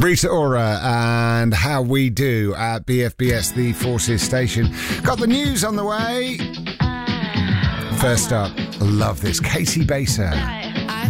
Rita Ora and How We Do at BFBS, the Forces station. Got the news on the way. First up, love this, Katie Baser.